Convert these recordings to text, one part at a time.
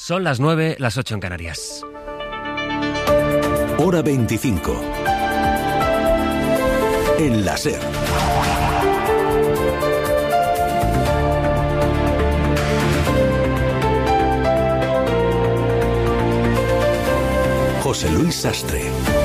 Son las 9, las 8 en Canarias. Hora 25. En la SER. José Luis Sastre.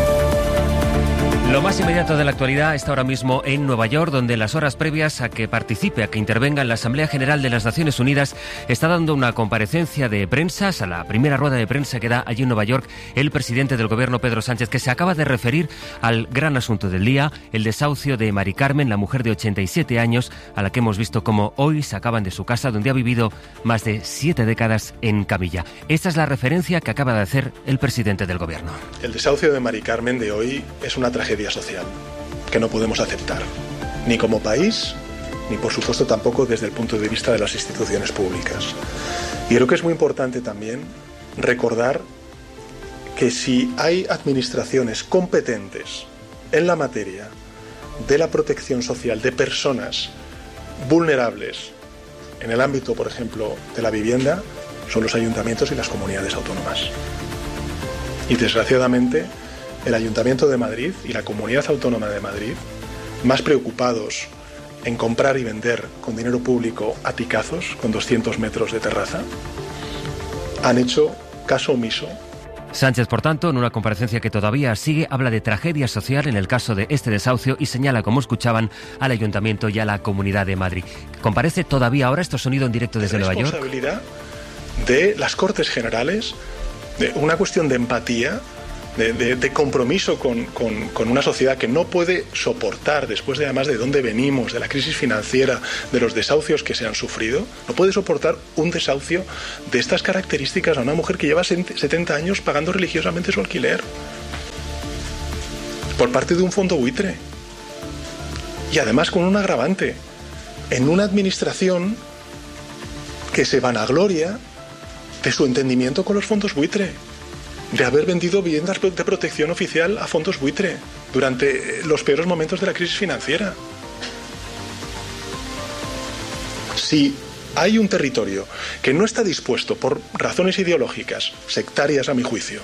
Lo más inmediato de la actualidad está ahora mismo en Nueva York, donde en las horas previas a que participe, a que intervenga en la Asamblea General de las Naciones Unidas, está dando una comparecencia de prensa, a la primera rueda de prensa que da allí en Nueva York el presidente del gobierno, Pedro Sánchez, que se acaba de referir al gran asunto del día, el desahucio de Mari Carmen, la mujer de 87 años, a la que hemos visto como hoy sacaban de su casa, donde ha vivido más de 7 décadas en camilla. Esta es la referencia que acaba de hacer el presidente del gobierno. El desahucio de Mari Carmen de hoy es una tragedia social que no podemos aceptar, ni como país, ni por supuesto tampoco desde el punto de vista de las instituciones públicas. Y creo que es muy importante también recordar que si hay administraciones competentes en la materia de la protección social de personas vulnerables en el ámbito, por ejemplo, de la vivienda, son los ayuntamientos y las comunidades autónomas. Y desgraciadamente el Ayuntamiento de Madrid y la Comunidad Autónoma de Madrid, más preocupados en comprar y vender con dinero público aticazos con 200 metros de terraza, han hecho caso omiso. Sánchez, por tanto, en una comparecencia que todavía sigue, habla de tragedia social en el caso de este desahucio y señala, como escuchaban, al Ayuntamiento y a la Comunidad de Madrid. ¿Comparece todavía ahora? Esto sonido en directo desde Nueva York. Responsabilidad de las Cortes Generales, de una cuestión de empatía, de compromiso con una sociedad que no puede soportar, después de además de dónde venimos, de la crisis financiera, de los desahucios que se han sufrido, no puede soportar un desahucio de estas características a una mujer que lleva 70 años pagando religiosamente su alquiler por parte de un fondo buitre, y además con un agravante, en una administración que se vanagloria de su entendimiento con los fondos buitre, de haber vendido viviendas de protección oficial a fondos buitre durante los peores momentos de la crisis financiera. Si hay un territorio que no está dispuesto, por razones ideológicas, sectarias a mi juicio,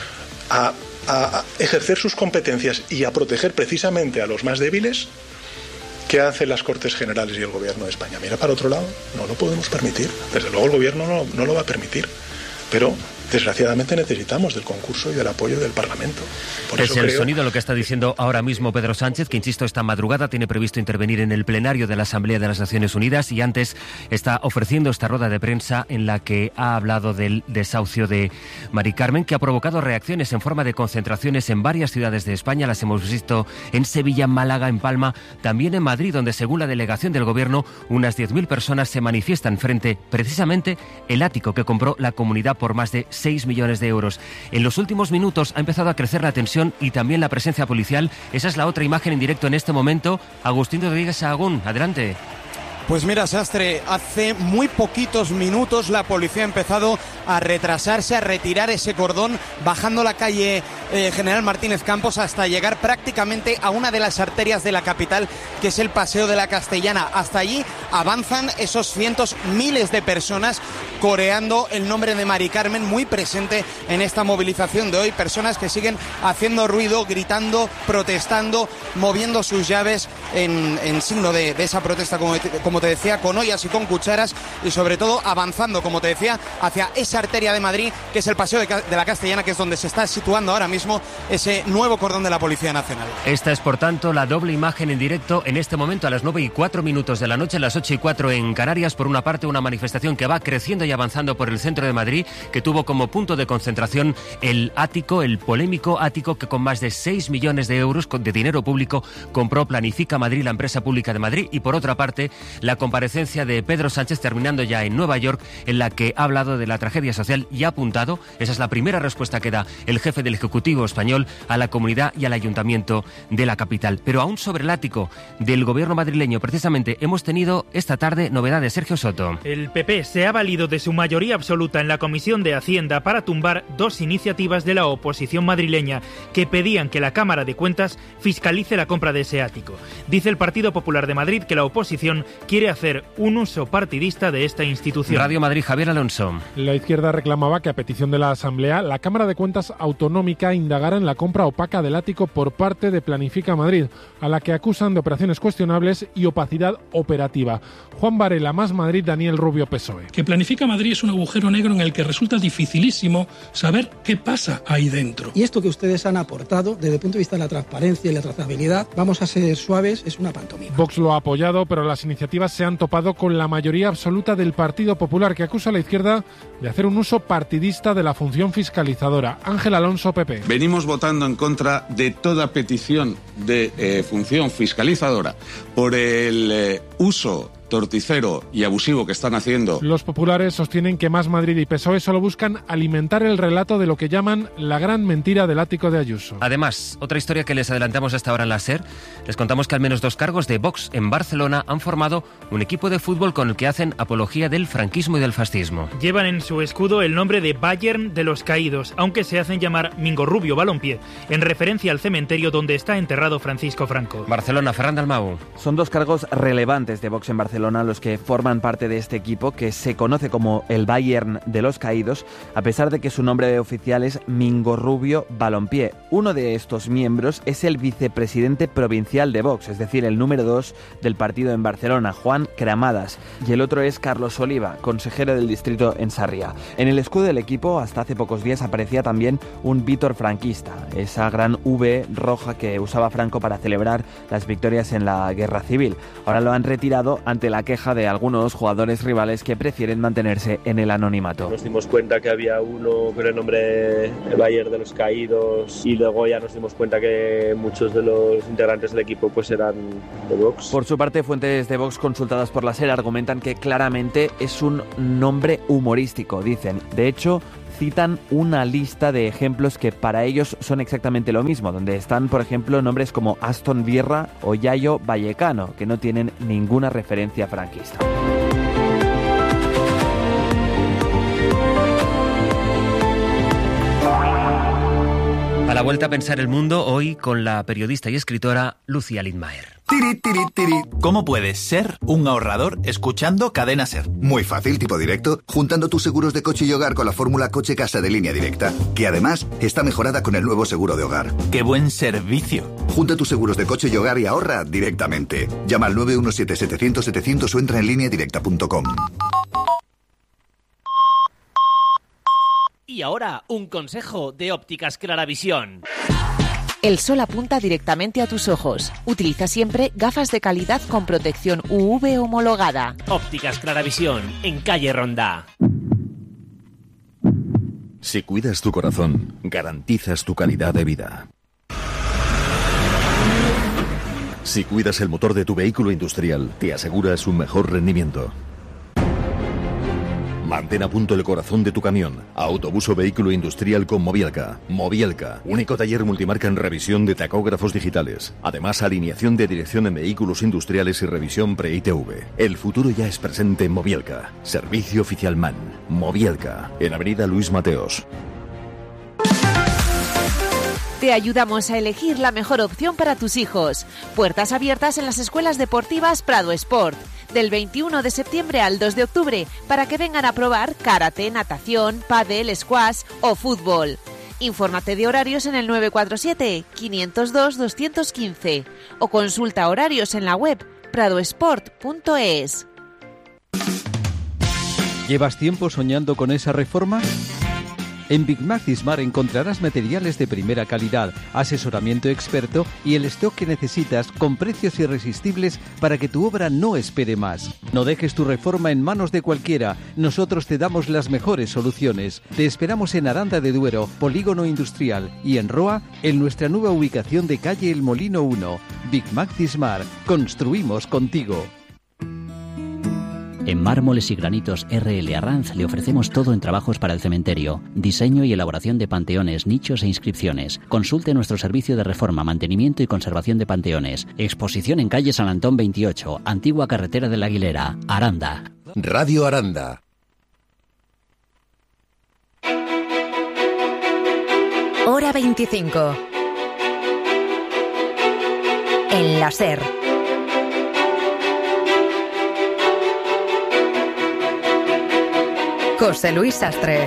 a ejercer sus competencias y a proteger precisamente a los más débiles, ¿qué hacen las Cortes Generales y el Gobierno de España? Mira para otro lado, no lo podemos permitir. Desde luego el Gobierno no lo va a permitir, pero desgraciadamente necesitamos del concurso y del apoyo del Parlamento. Es el sonido lo que está diciendo ahora mismo Pedro Sánchez, que, insisto, esta madrugada tiene previsto intervenir en el plenario de la Asamblea de las Naciones Unidas y antes está ofreciendo esta rueda de prensa en la que ha hablado del desahucio de Mari Carmen, que ha provocado reacciones en forma de concentraciones en varias ciudades de España. Las hemos visto en Sevilla, en Málaga, en Palma, también en Madrid, donde, según la delegación del Gobierno, unas 10.000 personas se manifiestan frente, precisamente, el ático que compró la comunidad por más de 6 millones de euros. En los últimos minutos ha empezado a crecer la tensión y también la presencia policial. Esa es la otra imagen en directo en este momento. Agustín Rodríguez Sahagún, adelante. Pues mira, Sastre, hace muy poquitos minutos la policía ha empezado a retrasarse, a retirar ese cordón, bajando la calle General Martínez Campos hasta llegar prácticamente a una de las arterias de la capital, que es el Paseo de la Castellana. Hasta allí avanzan esos cientos, miles de personas coreando el nombre de Mari Carmen, muy presente en esta movilización de hoy. Personas que siguen haciendo ruido, gritando, protestando, moviendo sus llaves en signo de esa protesta, como te decía, con ollas y con cucharas, y sobre todo avanzando, como te decía, hacia esa arteria de Madrid, que es el Paseo de la Castellana, que es donde se está situando ahora mismo ese nuevo cordón de la Policía Nacional. Esta es, por tanto, la doble imagen en directo en este momento a las 9:04 de la noche, las 8:04 en Canarias. Por una parte, una manifestación que va creciendo y avanzando por el centro de Madrid, que tuvo como punto de concentración el ático, el polémico ático que con más de 6 millones de euros de dinero público compró Planifica Madrid, la empresa pública de Madrid. Y por otra parte, la comparecencia de Pedro Sánchez, terminando ya en Nueva York, en la que ha hablado de la tragedia social y ha apuntado, esa es la primera respuesta que da el jefe del Ejecutivo español, a la comunidad y al ayuntamiento de la capital. Pero aún sobre el ático del gobierno madrileño, precisamente, hemos tenido esta tarde novedades. Sergio Soto. El PP se ha valido de su mayoría absoluta en la Comisión de Hacienda para tumbar dos iniciativas de la oposición madrileña que pedían que la Cámara de Cuentas fiscalice la compra de ese ático. Dice el Partido Popular de Madrid que la oposición quiere hacer un uso partidista de esta institución. Radio Madrid, Javier Alonso. La izquierda reclamaba que a petición de la Asamblea, la Cámara de Cuentas Autonómica indagara en la compra opaca del ático por parte de Planifica Madrid, a la que acusan de operaciones cuestionables y opacidad operativa. Juan Varela, Más Madrid, Daniel Rubio, PSOE. Que Planifica Madrid es un agujero negro en el que resulta dificilísimo saber qué pasa ahí dentro. Y esto que ustedes han aportado, desde el punto de vista de la transparencia y la trazabilidad, vamos a ser suaves, es una pantomima. Vox lo ha apoyado, pero las iniciativas se han topado con la mayoría absoluta del Partido Popular, que acusa a la izquierda de hacer un uso partidista de la función fiscalizadora. Ángel Alonso, PP. Venimos votando en contra de toda petición de función fiscalizadora por el uso torticero y abusivo que están haciendo. Los populares sostienen que Más Madrid y PSOE solo buscan alimentar el relato de lo que llaman la gran mentira del ático de Ayuso. Además, otra historia que les adelantamos hasta ahora en la SER, les contamos que al menos 2 cargos de Vox en Barcelona han formado un equipo de fútbol con el que hacen apología del franquismo y del fascismo. Llevan en su escudo el nombre de Bayern de los Caídos, aunque se hacen llamar Mingorrubio Balompié, en referencia al cementerio donde está enterrado Francisco Franco. Barcelona, Ferran Dalmau. Son 2 cargos relevantes de Vox en Barcelona los que forman parte de este equipo, que se conoce como el Bayern de los Caídos, a pesar de que su nombre oficial es Mingorrubio Balompié. Uno de estos miembros es el vicepresidente provincial de Vox, es decir, el número 2 del partido en Barcelona, Juan Cramadas, y el otro es Carlos Oliva, consejero del distrito en Sarriá. En el escudo del equipo, hasta hace pocos días, aparecía también un Vítor franquista, esa gran V roja que usaba Franco para celebrar las victorias en la Guerra Civil. Ahora lo han retirado ante la queja de algunos jugadores rivales que prefieren mantenerse en el anonimato. Nos dimos cuenta que había uno con el nombre Bayern de los Caídos y luego ya nos dimos cuenta que muchos de los integrantes del equipo pues eran de Vox. Por su parte, fuentes de Vox consultadas por la SER argumentan que claramente es un nombre humorístico, dicen. De hecho, citan una lista de ejemplos que para ellos son exactamente lo mismo, donde están, por ejemplo, nombres como Aston Vierra o Yayo Vallecano, que no tienen ninguna referencia franquista. A la vuelta a pensar el mundo, hoy con la periodista y escritora Lucía Lindmaer. Tiri, tiri, tiri. ¿Cómo puedes ser un ahorrador escuchando Cadena SER? Muy fácil, tipo directo, juntando tus seguros de coche y hogar con la fórmula coche-casa de Línea Directa, que además está mejorada con el nuevo seguro de hogar. ¡Qué buen servicio! Junta tus seguros de coche y hogar y ahorra directamente. Llama al 917-700-700 o entra en lineadirecta.com. Y ahora, un consejo de Ópticas Claravisión. El sol apunta directamente a tus ojos. Utiliza siempre gafas de calidad con protección UV homologada. Ópticas Claravisión, en calle Ronda. Si cuidas tu corazón, garantizas tu calidad de vida. Si cuidas el motor de tu vehículo industrial, te aseguras un mejor rendimiento. Mantén a punto el corazón de tu camión. Autobús o vehículo industrial con Mobielka. Mobielka, único taller multimarca en revisión de tacógrafos digitales. Además, alineación de dirección en vehículos industriales y revisión pre-ITV. El futuro ya es presente en Mobielka. Servicio oficial MAN. Mobielka, en Avenida Luis Mateos. Te ayudamos a elegir la mejor opción para tus hijos. Puertas abiertas en las escuelas deportivas Prado Sport. Del 21 de septiembre al 2 de octubre, para que vengan a probar karate, natación, pádel, squash o fútbol. Infórmate de horarios en el 947-502-215 o consulta horarios en la web pradosport.es. ¿Llevas tiempo soñando con esa reforma? En Big Mac Dismar encontrarás materiales de primera calidad, asesoramiento experto y el stock que necesitas con precios irresistibles para que tu obra no espere más. No dejes tu reforma en manos de cualquiera, nosotros te damos las mejores soluciones. Te esperamos en Aranda de Duero, Polígono Industrial, y en Roa, en nuestra nueva ubicación de calle El Molino 1. Big Mac Dismar, construimos contigo. En Mármoles y Granitos R.L. Arranz le ofrecemos todo en trabajos para el cementerio, diseño y elaboración de panteones, nichos e inscripciones. Consulte nuestro servicio de reforma, mantenimiento y conservación de panteones. Exposición en calle San Antón 28, antigua carretera de la Aguilera, Aranda. Radio Aranda. Hora 25. En la SER. José Luis Sastre.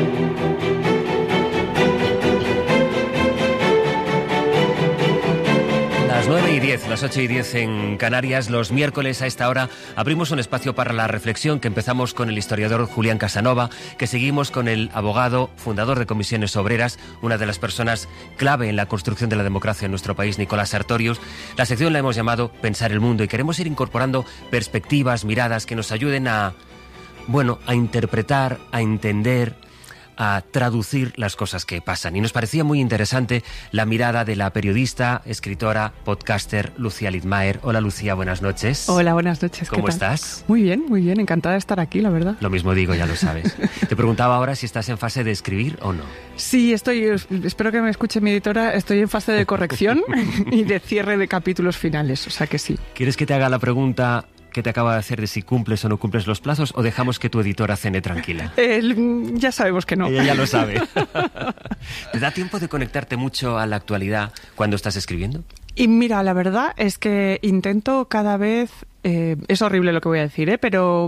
Las 9:10, las 8:10 en Canarias. Los miércoles a esta hora abrimos un espacio para la reflexión que empezamos con el historiador Julián Casanova, que seguimos con el abogado, fundador de Comisiones Obreras, una de las personas clave en la construcción de la democracia en nuestro país, Nicolás Sartorius. La sección la hemos llamado Pensar el Mundo y queremos ir incorporando perspectivas, miradas que nos ayuden a interpretar, a entender, a traducir las cosas que pasan. Y nos parecía muy interesante la mirada de la periodista, escritora, podcaster Lucía Lidmaer. Hola Lucía, buenas noches. Hola, buenas noches. ¿Cómo estás? Muy bien, encantada de estar aquí, la verdad. Lo mismo digo, ya lo sabes. Te preguntaba ahora si estás en fase de escribir o no. Sí, espero que me escuche mi editora, estoy en fase de corrección y de cierre de capítulos finales, o sea que sí. ¿Quieres que te haga la pregunta que te acaba de hacer de si cumples o no cumples los plazos, o dejamos que tu editora cene tranquila? Ya sabemos que no. Ella ya lo sabe. ¿Te da tiempo de conectarte mucho a la actualidad cuando estás escribiendo? Y mira, la verdad es que intento cada vez, es horrible lo que voy a decir, pero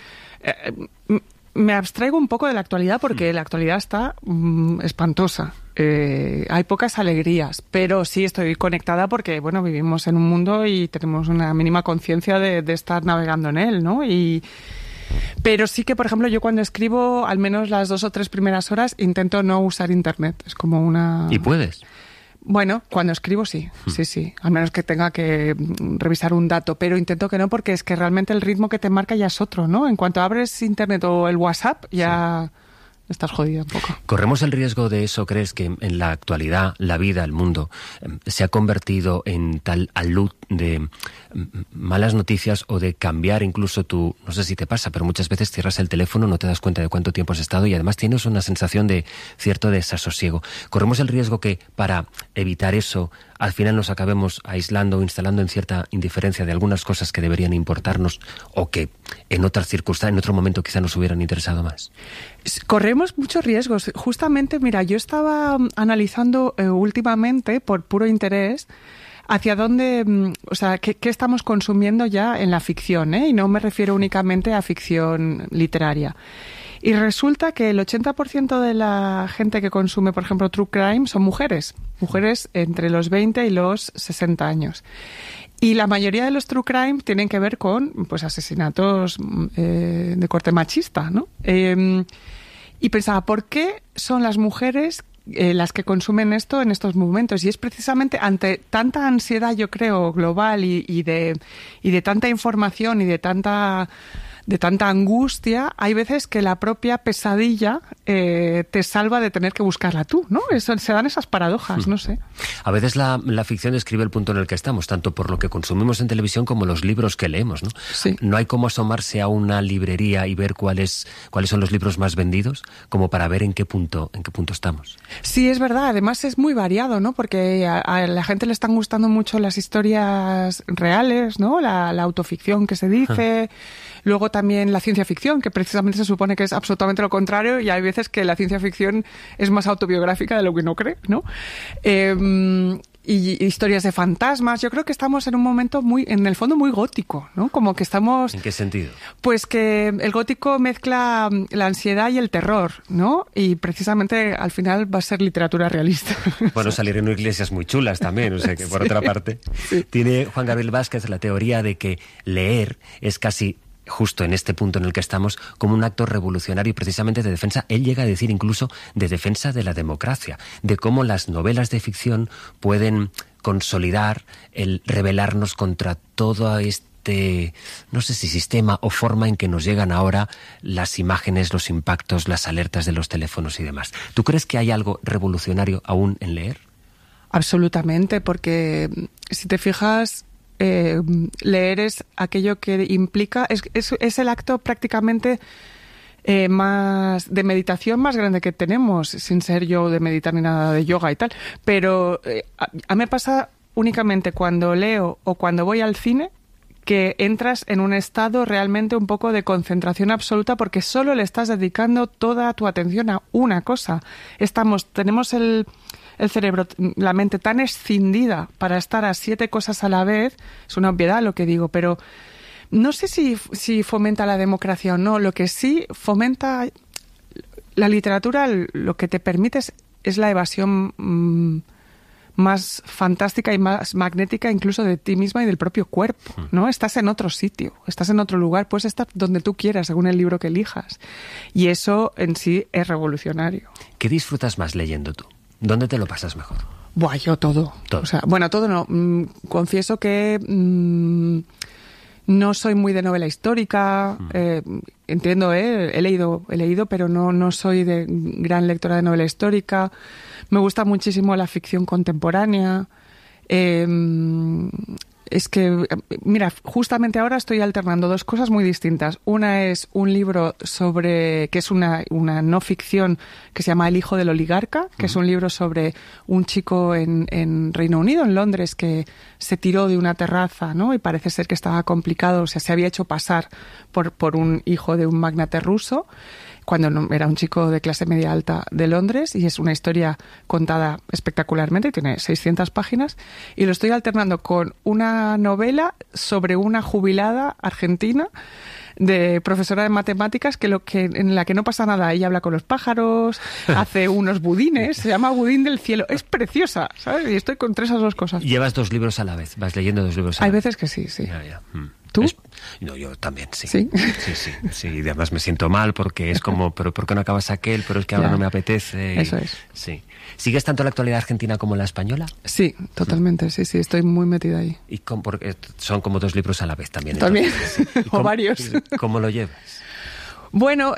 me abstraigo un poco de la actualidad porque la actualidad está espantosa. Hay pocas alegrías, pero sí estoy conectada porque, vivimos en un mundo y tenemos una mínima conciencia de estar navegando en él, ¿no? Pero sí que, por ejemplo, yo cuando escribo, al menos las 2 o 3 primeras horas, intento no usar internet. Es como una... ¿Y puedes? Bueno, cuando escribo sí, sí. Al menos que tenga que revisar un dato, pero intento que no, porque es que realmente el ritmo que te marca ya es otro, ¿no? En cuanto abres internet o el WhatsApp, ya... Sí. Estás jodido un poco. ¿Corremos el riesgo de eso? ¿Crees que en la actualidad la vida, el mundo, se ha convertido en tal alud de malas noticias o de cambiar incluso tu... No sé si te pasa, pero muchas veces cierras el teléfono, no te das cuenta de cuánto tiempo has estado y además tienes una sensación de cierto desasosiego. ¿Corremos el riesgo que para evitar eso al final nos acabemos aislando o instalando en cierta indiferencia de algunas cosas que deberían importarnos o que en otras circunstancias, en otro momento quizá nos hubieran interesado más? Corremos muchos riesgos. Justamente, mira, yo estaba analizando últimamente, por puro interés, hacia dónde, qué estamos consumiendo ya en la ficción, y no me refiero únicamente a ficción literaria. Y resulta que el 80% de la gente que consume, por ejemplo, True Crime son mujeres entre los 20 y los 60 años. Y la mayoría de los True Crime tienen que ver con asesinatos de corte machista, ¿no? Y pensaba, ¿por qué son las mujeres las que consumen esto en estos momentos? Y es precisamente ante tanta ansiedad, yo creo, global y de tanta información y de tanta angustia, hay veces que la propia pesadilla te salva de tener que buscarla tú, ¿no? Se dan esas paradojas, no sé. A veces la ficción describe el punto en el que estamos, tanto por lo que consumimos en televisión como los libros que leemos, ¿no? Sí. No hay como asomarse a una librería y ver cuáles son los libros más vendidos, como para ver en qué punto estamos. Sí, es verdad. Además es muy variado, ¿no? Porque a la gente le están gustando mucho las historias reales, ¿no? La autoficción que se dice... Luego también la ciencia ficción, que precisamente se supone que es absolutamente lo contrario, y hay veces que la ciencia ficción es más autobiográfica de lo que uno cree, ¿no? Y historias de fantasmas. Yo creo que estamos en un momento en el fondo, muy gótico, ¿no? Como que estamos... ¿En qué sentido? Pues que el gótico mezcla la ansiedad y el terror, ¿no? Y precisamente al final va a ser literatura realista. Bueno, salieron iglesias muy chulas también, o sea que por otra parte. Sí. Tiene Juan Gabriel Vázquez la teoría de que leer es casi... justo en este punto en el que estamos, como un acto revolucionario y precisamente de defensa, él llega a decir incluso de defensa de la democracia, de cómo las novelas de ficción pueden consolidar el rebelarnos contra todo no sé si sistema o forma en que nos llegan ahora las imágenes, los impactos, las alertas de los teléfonos y demás. ¿Tú crees que hay algo revolucionario aún en leer? Absolutamente, porque si te fijas... leer es aquello que implica, es el acto prácticamente más de meditación más grande que tenemos, sin ser yo de meditar ni nada de yoga y tal, pero a mí me pasa únicamente cuando leo o cuando voy al cine, que entras en un estado realmente un poco de concentración absoluta, porque solo le estás dedicando toda tu atención a una cosa. Tenemos el cerebro, la mente tan escindida para estar a 7 cosas a la vez, es una obviedad lo que digo, pero No sé si fomenta la democracia o no. Lo que sí fomenta la literatura, lo que te permite es la evasión más fantástica y más magnética incluso de ti misma y del propio cuerpo, ¿no? Estás en otro sitio, estás en otro lugar, puedes estar donde tú quieras según el libro que elijas. Y eso en sí es revolucionario. ¿Qué disfrutas más leyendo tú? ¿Dónde te lo pasas mejor? Buah, yo todo. O sea, bueno, todo no. Confieso que no soy muy de novela histórica. Entiendo, he leído, pero no soy de gran lectora de novela histórica. Me gusta muchísimo la ficción contemporánea. Es que, mira, justamente ahora estoy alternando dos cosas muy distintas. Una es un libro que es una no ficción que se llama El hijo del oligarca, que es un libro sobre un chico en Reino Unido, en Londres, que se tiró de una terraza, ¿no? Y parece ser que estaba complicado, o sea, se había hecho pasar por un hijo de un magnate ruso, cuando era un chico de clase media alta de Londres, y es una historia contada espectacularmente, tiene 600 páginas, y lo estoy alternando con una novela sobre una jubilada argentina de profesora de matemáticas en la que no pasa nada. Ella habla con los pájaros, hace unos budines, se llama Budín del cielo. Es preciosa, ¿sabes? Y estoy con esas dos cosas. ¿Llevas dos libros a la vez? ¿Vas leyendo dos libros a la vez? Hay veces que sí. Ya. ¿Tú? No, yo también, sí. ¿Sí? Sí. Y además me siento mal porque es como, ¿pero por qué no acabas aquel? Pero es que ahora no me apetece. Eso es. Sí. ¿Sigues tanto la actualidad argentina como la española? Sí, totalmente, sí. Estoy muy metida ahí. Y porque son como dos libros a la vez también. También, o varios. ¿Cómo lo llevas? Bueno,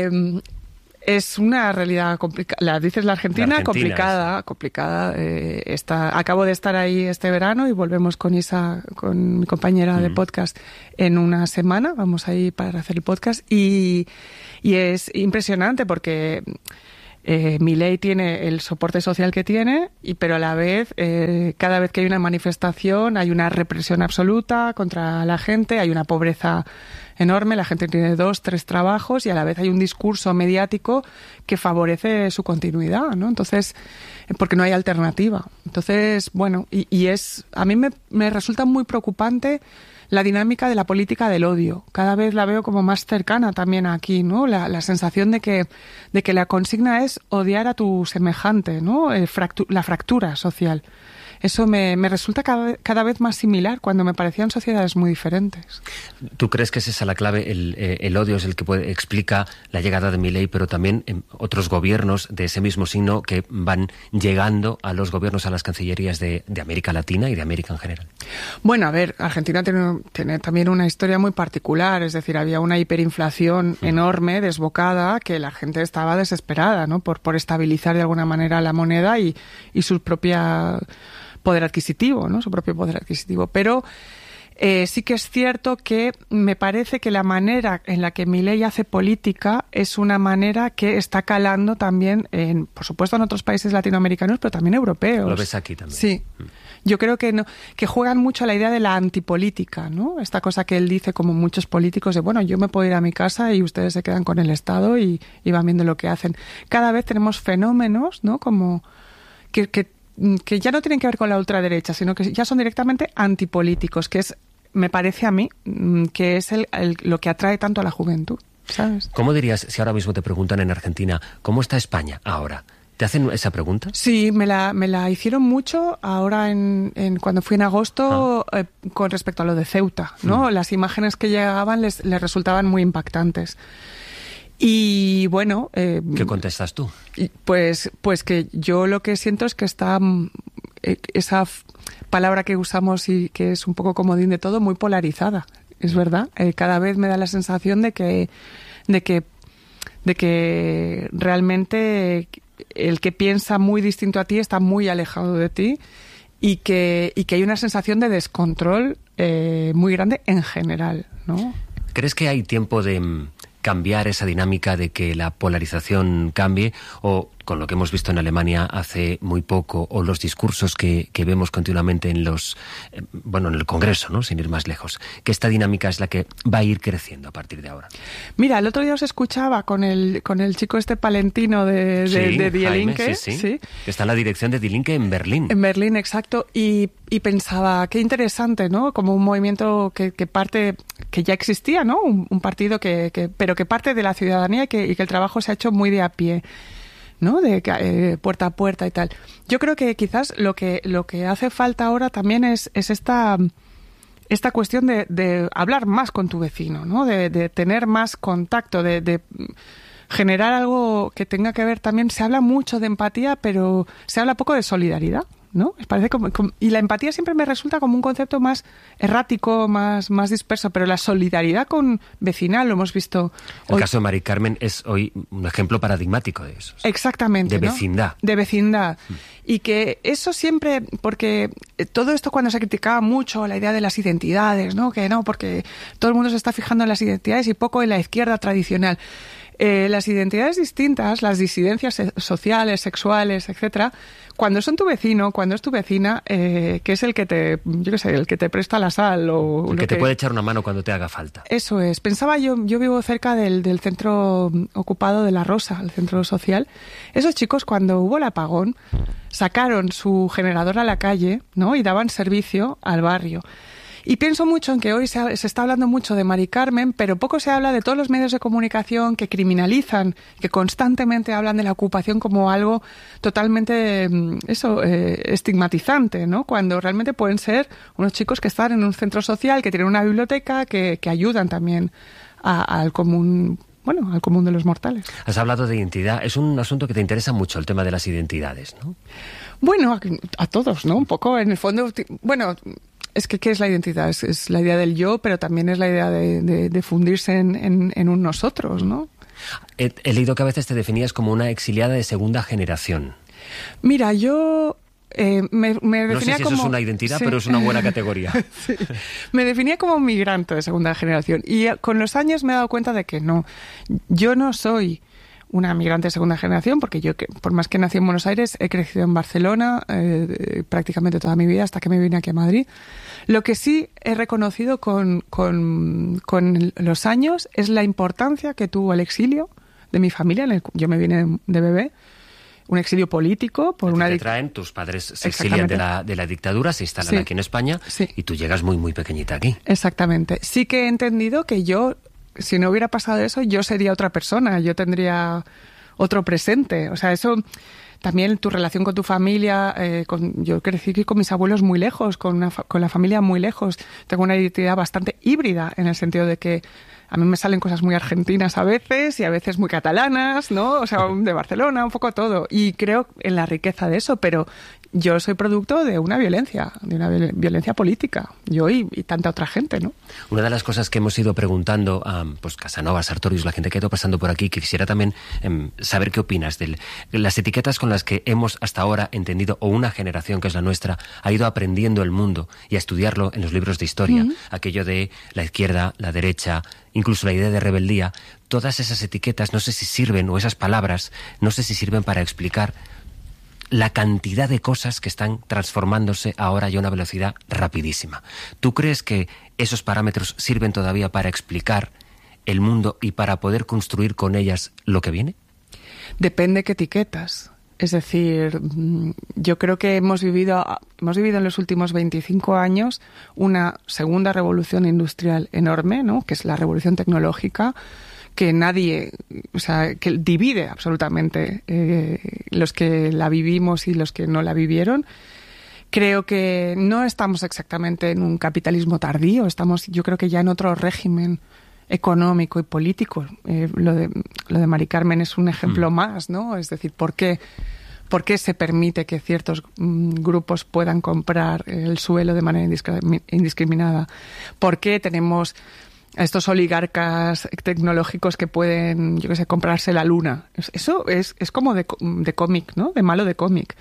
es una realidad complicada. Dices la Argentina, complicada. Acabo de estar ahí este verano y volvemos con Isa, con mi compañera de podcast, en una semana. Vamos ahí para hacer el podcast y es impresionante porque Milei tiene el soporte social que tiene, pero a la vez, cada vez que hay una manifestación hay una represión absoluta contra la gente, hay una pobreza enorme, la gente tiene 2, 3 trabajos y a la vez hay un discurso mediático que favorece su continuidad, ¿no? Entonces, porque no hay alternativa. Entonces, bueno, a mí me resulta muy preocupante la dinámica de la política del odio. Cada vez la veo como más cercana también aquí, ¿no? La sensación de que la consigna es odiar a tu semejante, ¿no? La fractura social. Eso me resulta cada vez más similar cuando me parecían sociedades muy diferentes. ¿Tú crees que es esa la clave? El odio es el que explica la llegada de Milei, pero también otros gobiernos de ese mismo signo que van llegando a los gobiernos, a las cancillerías de América Latina y de América en general. Bueno, a ver, Argentina tiene también una historia muy particular, es decir, había una hiperinflación enorme, desbocada, que la gente estaba desesperada, ¿no? Por estabilizar de alguna manera la moneda y su propia poder adquisitivo, ¿no? Su propio poder adquisitivo. Pero sí que es cierto que me parece que la manera en la que Milei hace política es una manera que está calando también, por supuesto, en otros países latinoamericanos, pero también europeos. Lo ves aquí también. Sí. Yo creo que juegan mucho a la idea de la antipolítica, ¿no? Esta cosa que él dice, como muchos políticos, de bueno, yo me puedo ir a mi casa y ustedes se quedan con el Estado y van viendo lo que hacen. Cada vez tenemos fenómenos, ¿no? Como que ya no tienen que ver con la ultraderecha, sino que ya son directamente antipolíticos, que me parece a mí, que es lo que atrae tanto a la juventud, ¿sabes? ¿Cómo dirías, si ahora mismo te preguntan en Argentina, ¿cómo está España ahora? ¿Te hacen esa pregunta? Sí, me la hicieron mucho ahora cuando fui en agosto con respecto a lo de Ceuta, ¿no? Las imágenes que llegaban les resultaban muy impactantes. Y bueno... ¿Qué contestas tú? Pues que yo lo que siento es que está esa palabra que usamos y que es un poco comodín de todo, muy polarizada. Es verdad. Cada vez me da la sensación de que realmente el que piensa muy distinto a ti está muy alejado de ti y que hay una sensación de descontrol muy grande en general, ¿no? ¿Crees que hay tiempo de cambiar esa dinámica, de que la polarización cambie, o con lo que hemos visto en Alemania hace muy poco, o los discursos que vemos continuamente en en el Congreso, ¿no? Sin ir más lejos, que esta dinámica es la que va a ir creciendo a partir de ahora. Mira, el otro día os escuchaba con el chico palentino de Die Linke, sí. Que está en la dirección de Die Linke en Berlín. En Berlín, exacto, y pensaba, qué interesante, ¿no? Como un movimiento que parte, que ya existía, ¿no? Un partido pero que parte de la ciudadanía y que el trabajo se ha hecho muy de a pie, ¿no? De puerta a puerta y tal. Yo creo que quizás lo que hace falta ahora también es esta cuestión de hablar más con tu vecino, ¿no? De tener más contacto, de generar algo que tenga que ver también. Se habla mucho de empatía, pero se habla poco de solidaridad, ¿no? Parece y la empatía siempre me resulta como un concepto más errático, más disperso, pero la solidaridad con vecinal lo hemos visto hoy. El caso de Mari Carmen es hoy un ejemplo paradigmático de eso. Exactamente, de ¿no? vecindad. De vecindad. Y que eso siempre, porque todo esto cuando se criticaba mucho la idea de las identidades, ¿no? Que no, porque todo el mundo se está fijando en las identidades y poco en la izquierda tradicional. Las identidades distintas, las disidencias sociales, sexuales, etcétera, cuando son tu vecino, cuando es tu vecina, que es el que te presta la sal o el que te puede echar una mano cuando te haga falta. Eso es. Pensaba yo vivo cerca del centro ocupado de La Rosa, el centro social. Esos chicos, cuando hubo el apagón, sacaron su generador a la calle, ¿no? Y daban servicio al barrio. Y pienso mucho en que hoy se está hablando mucho de Mari Carmen, pero poco se habla de todos los medios de comunicación que criminalizan, que constantemente hablan de la ocupación como algo totalmente estigmatizante, ¿no? Cuando realmente pueden ser unos chicos que están en un centro social, que tienen una biblioteca, que ayudan también al común. Bueno, al común de los mortales. Has hablado de identidad. Es un asunto que te interesa mucho, el tema de las identidades, ¿no? Bueno, a todos, ¿no? Un poco, en el fondo. Bueno, es que ¿qué es la identidad? Es la idea del yo, pero también es la idea de fundirse en un nosotros, ¿no? He leído que a veces te definías como una exiliada de segunda generación. Mira, yo... me definía no sé si como... eso es una identidad, sí. Pero es una buena categoría. Sí. Me definía como migrante de segunda generación y con los años me he dado cuenta de que no. Yo no soy una migrante de segunda generación porque yo, por más que nací en Buenos Aires, he crecido en Barcelona prácticamente toda mi vida hasta que me vine aquí a Madrid. Lo que sí he reconocido con los años es la importancia que tuvo el exilio de mi familia. Yo me vine de bebé. Un exilio político por una... Te traen, tus padres se exilian de la dictadura, se instalan aquí en España y tú llegas muy, muy pequeñita aquí. Exactamente. Sí que he entendido que yo, si no hubiera pasado eso, yo sería otra persona, yo tendría otro presente. O sea, eso... También tu relación con tu familia, yo crecí con mis abuelos muy lejos, con la familia muy lejos. Tengo una identidad bastante híbrida en el sentido de que a mí me salen cosas muy argentinas a veces y a veces muy catalanas, ¿no? O sea, de Barcelona, un poco todo. Y creo en la riqueza de eso, pero yo soy producto de una violencia política. Yo y tanta otra gente, ¿no? Una de las cosas que hemos ido preguntando a Casanova, Sartorius, la gente que ha ido pasando por aquí, que quisiera también saber qué opinas de las etiquetas con las que hemos hasta ahora entendido, o una generación que es la nuestra, ha ido aprendiendo el mundo y a estudiarlo en los libros de historia. Aquello de la izquierda, la derecha, incluso la idea de rebeldía. Todas esas etiquetas no sé si sirven, o esas palabras, no sé si sirven para explicar la cantidad de cosas que están transformándose ahora ya a una velocidad rapidísima. ¿Tú crees que esos parámetros sirven todavía para explicar el mundo y para poder construir con ellas lo que viene? Depende qué etiquetas. Es decir, yo creo que hemos vivido en los últimos 25 años una segunda revolución industrial enorme, ¿no? Que es la revolución tecnológica, que que divide absolutamente los que la vivimos y los que no la vivieron. Creo que no estamos exactamente en un capitalismo tardío, estamos, yo creo que ya en otro régimen económico y político. Lo de Mari Carmen es un ejemplo más, ¿no? Es decir, ¿por qué se permite que ciertos grupos puedan comprar el suelo de manera indiscriminada? ¿Por qué tenemos a estos oligarcas tecnológicos que pueden, comprarse la luna? Eso es como de cómic, ¿no? De malo de cómic.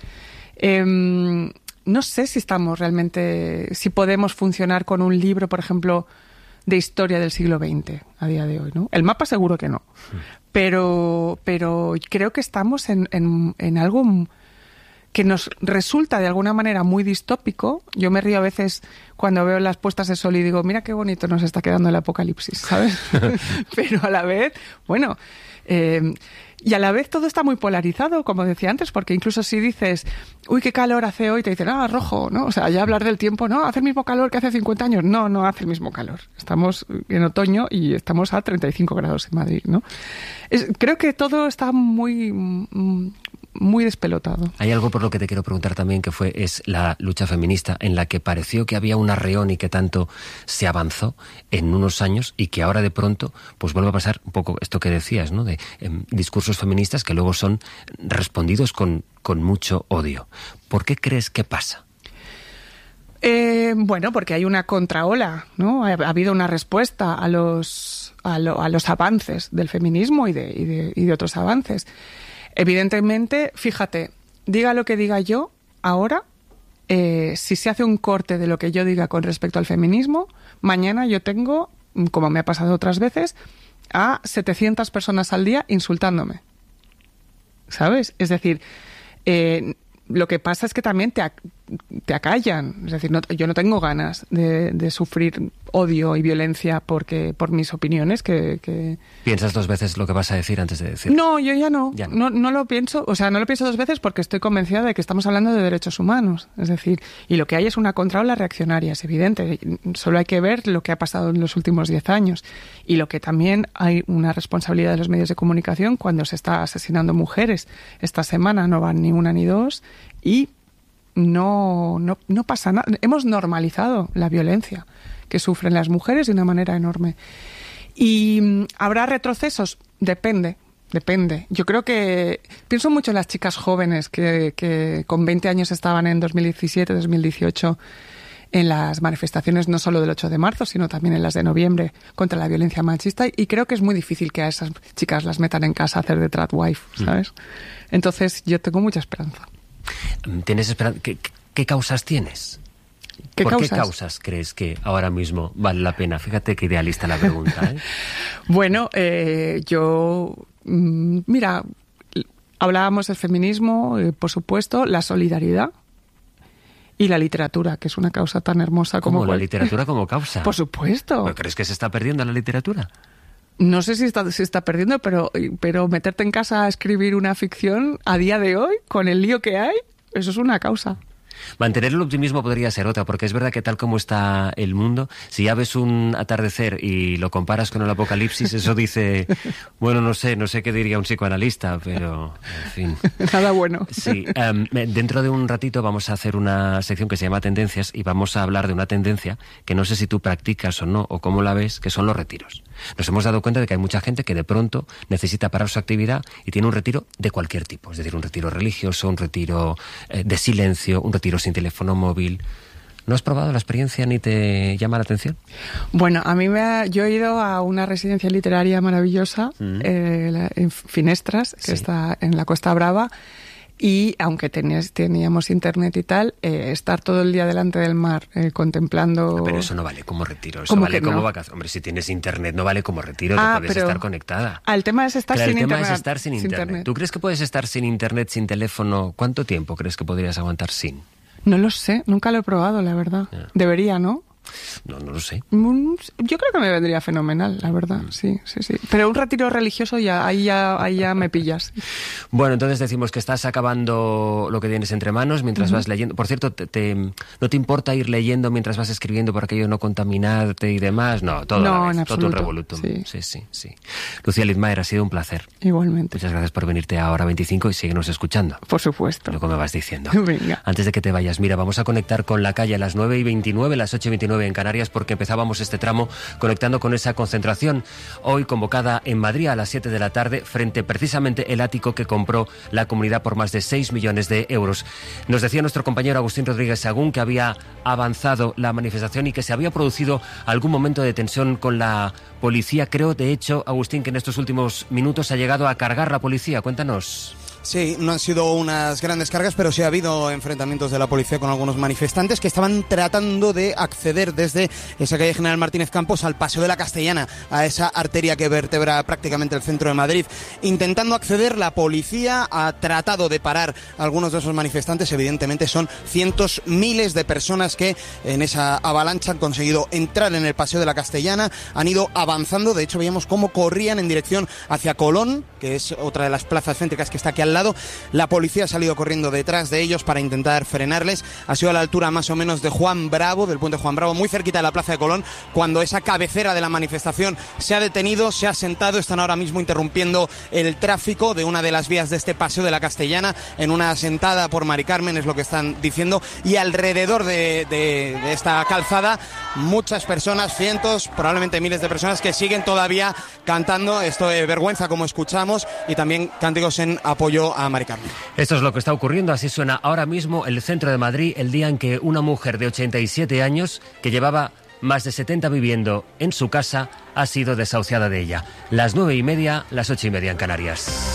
No sé si podemos funcionar con un libro, por ejemplo, de historia del siglo XX a día de hoy, ¿no? El mapa seguro que no. Pero creo que estamos en algo que nos resulta de alguna manera muy distópico. Yo me río a veces cuando veo las puestas de sol y digo, mira qué bonito nos está quedando el apocalipsis, ¿sabes? Pero a la vez, bueno... y a la vez todo está muy polarizado, como decía antes, porque incluso si dices, uy, qué calor hace hoy, te dicen, rojo, ¿no? O sea, ya hablar del tiempo, no, hace el mismo calor que hace 50 años. No hace el mismo calor. Estamos en otoño y estamos a 35 grados en Madrid, ¿no? Creo que todo está muy despelotado. Hay algo por lo que te quiero preguntar también, que es la lucha feminista, en la que pareció que había un arreón y que tanto se avanzó en unos años y que ahora de pronto pues vuelve a pasar un poco esto que decías, ¿no? De discursos feministas que luego son respondidos con mucho odio. ¿Por qué crees que pasa? Bueno, porque hay una contraola, ¿no? Ha habido una respuesta a los avances del feminismo y de otros avances. Evidentemente, fíjate, diga lo que diga yo, ahora, si se hace un corte de lo que yo diga con respecto al feminismo, mañana yo tengo, como me ha pasado otras veces, a 700 personas al día insultándome. ¿Sabes? Es decir, lo que pasa es que también te acallan. Es decir, yo no tengo ganas de sufrir odio y violencia por mis opiniones que... ¿Piensas dos veces lo que vas a decir antes de decir? No, yo ya no. No lo pienso. O sea, no lo pienso dos veces porque estoy convencida de que estamos hablando de derechos humanos. Es decir, y lo que hay es una contraola reaccionaria, es evidente. Solo hay que ver lo que ha pasado en los últimos 10 años. Y lo que también hay una responsabilidad de los medios de comunicación cuando se está asesinando mujeres. Esta semana no van ni una ni dos y no pasa nada. Hemos normalizado la violencia que sufren las mujeres de una manera enorme. ¿Y habrá retrocesos? Depende. Yo creo que... Pienso mucho en las chicas jóvenes que con 20 años estaban en 2017, 2018 en las manifestaciones no solo del 8 de marzo, sino también en las de noviembre contra la violencia machista, y creo que es muy difícil que a esas chicas las metan en casa a hacer de tradwife, ¿sabes? Entonces yo tengo mucha esperanza. ¿Tienes esperanza? ¿Qué causas tienes? ¿Qué causas crees que ahora mismo vale la pena? Fíjate qué idealista la pregunta, ¿eh? Bueno, mira, hablábamos del feminismo, por supuesto, la solidaridad y la literatura, que es una causa tan hermosa como... ¿Cómo la literatura como causa? Por supuesto. ¿Pero crees que se está perdiendo la literatura? No sé si se está perdiendo, pero meterte en casa a escribir una ficción a día de hoy, con el lío que hay, eso es una causa. Mantener el optimismo podría ser otra, porque es verdad que tal como está el mundo, si ya ves un atardecer y lo comparas con el apocalipsis, eso dice, bueno, no sé qué diría un psicoanalista, pero en fin. Nada bueno. Sí, dentro de un ratito vamos a hacer una sección que se llama Tendencias y vamos a hablar de una tendencia que no sé si tú practicas o no, o cómo la ves, que son los retiros. Nos hemos dado cuenta de que hay mucha gente que de pronto necesita parar su actividad y tiene un retiro de cualquier tipo, es decir, un retiro religioso, un retiro de silencio, un retiro sin teléfono móvil. ¿No has probado la experiencia ni te llama la atención? Bueno, yo he ido a una residencia literaria maravillosa en Finestras, que está en la Costa Brava, y aunque teníamos internet y tal, estar todo el día delante del mar contemplando... Pero eso no vale como retiro, eso vale como vacaciones. Hombre, si tienes internet no vale como retiro, te puedes estar conectada. El tema es estar sin internet. El tema es estar sin internet. ¿Tú crees que puedes estar sin internet, sin teléfono? ¿Cuánto tiempo crees que podrías aguantar sin? No lo sé, nunca lo he probado, la verdad. Debería, ¿no? No lo sé. Yo creo que me vendría fenomenal, la verdad, sí. Pero un retiro religioso ahí ya me pillas. Bueno, entonces decimos que estás acabando lo que tienes entre manos mientras vas leyendo. Por cierto, ¿no te importa ir leyendo mientras vas escribiendo por aquello de no contaminarte y demás? No, todo a la vez, todo un revolutum. Sí. Lucía Lidmayer, ha sido un placer. Igualmente. Muchas gracias por venirte a Hora 25 y síguenos escuchando. Por supuesto. Luego me vas diciendo. Venga. Antes de que te vayas, mira, vamos a conectar con la calle a las 9:29, las 8:29 en Canarias, porque empezábamos este tramo conectando con esa concentración hoy convocada en Madrid a las 7 de la tarde frente precisamente el ático que compró la comunidad por más de 6 millones de euros. Nos decía nuestro compañero Agustín Rodríguez Sagún que había avanzado la manifestación y que se había producido algún momento de tensión con la policía. Creo, de hecho, Agustín, que en estos últimos minutos ha llegado a cargar la policía. Cuéntanos. Sí, no han sido unas grandes cargas, pero sí ha habido enfrentamientos de la policía con algunos manifestantes que estaban tratando de acceder desde esa calle General Martínez Campos al Paseo de la Castellana, a esa arteria que vertebra prácticamente el centro de Madrid. Intentando acceder, la policía ha tratado de parar a algunos de esos manifestantes. Evidentemente son cientos, miles de personas que en esa avalancha han conseguido entrar en el Paseo de la Castellana, han ido avanzando. De hecho, veíamos cómo corrían en dirección hacia Colón, que es otra de las plazas céntricas que está aquí al lado. La policía ha salido corriendo detrás de ellos para intentar frenarles. Ha sido a la altura más o menos de Juan Bravo, del puente Juan Bravo, muy cerquita de la plaza de Colón, cuando esa cabecera de la manifestación se ha detenido, se ha sentado. Están ahora mismo interrumpiendo el tráfico de una de las vías de este Paseo de la Castellana en una sentada por Mari Carmen, es lo que están diciendo. Y alrededor de esta calzada, muchas personas, cientos, probablemente miles de personas que siguen todavía cantando esto de vergüenza, como escuchamos, y también cánticos en apoyo a Mari Carmen. Esto es lo que está ocurriendo, así suena ahora mismo el centro de Madrid, el día en que una mujer de 87 años, que llevaba más de 70 viviendo en su casa, ha sido desahuciada de ella. Las 9:30, las 8:30 en Canarias.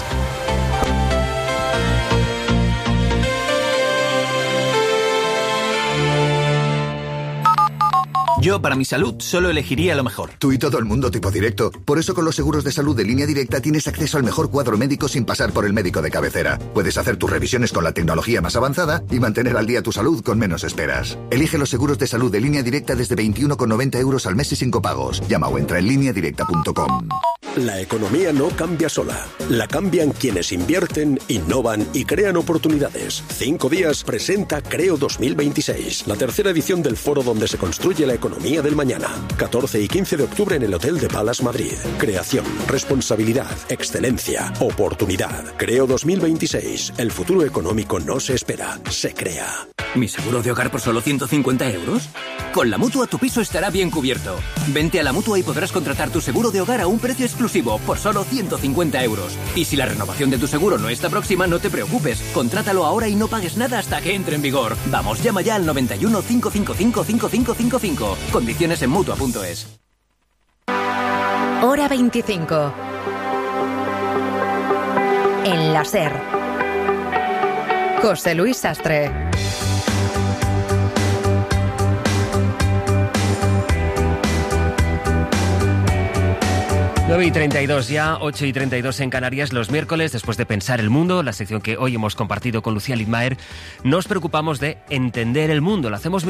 Yo, para mi salud, solo elegiría lo mejor. Tú y todo el mundo tipo directo. Por eso con los seguros de salud de Línea Directa tienes acceso al mejor cuadro médico sin pasar por el médico de cabecera. Puedes hacer tus revisiones con la tecnología más avanzada y mantener al día tu salud con menos esperas. Elige los seguros de salud de Línea Directa desde 21,90 € al mes y sin copagos. Llama o entra en lineadirecta.com. La economía no cambia sola. La cambian quienes invierten, innovan y crean oportunidades. 5 días presenta Creo 2026, la tercera edición del foro donde se construye la economía del mañana. 14 y 15 de octubre en el Hotel de Palace Madrid. Creación, responsabilidad, excelencia, oportunidad. Creo 2026. El futuro económico no se espera, se crea. ¿Mi seguro de hogar por solo 150 €? Con la Mutua tu piso estará bien cubierto. Vente a la Mutua y podrás contratar tu seguro de hogar a un precio exclusivo por solo 150 €. Y si la renovación de tu seguro no está próxima, no te preocupes. Contrátalo ahora y no pagues nada hasta que entre en vigor. Vamos, llama ya al 91 555 5555. Condiciones en Mutua.es. Hora 25. En la SER. José Luis Sastre. Nueve y 32 ya, 8:32 en Canarias. Los miércoles, después de Pensar el Mundo, la sección que hoy hemos compartido con Lucía Lidmaer, nos preocupamos de entender el mundo. Lo hacemos